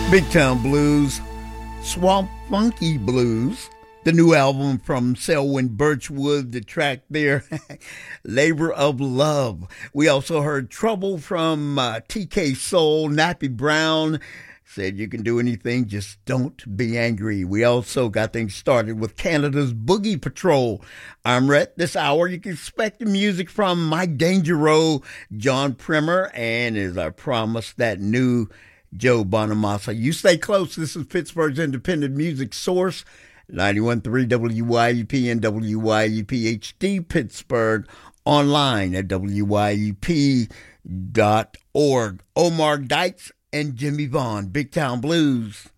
Big Town Blues, Swamp Funky Blues, the new album from Selwyn Birchwood, the track there, Labor of Love. We also heard Trouble from TK Soul. Nappy Brown said you can do anything, just don't be angry. We also got things started with Canada's Boogie Patrol. I'm Rhett. This hour you can expect the music from Mike Dangereux, John Primer, and as I promised, that new Joe Bonamassa. You stay close. This is Pittsburgh's independent music source, 91.3 WYUP and WYUP HD Pittsburgh, online at WYUP.org. Omar Dykes and Jimmy Vaughn, Big Town Blues.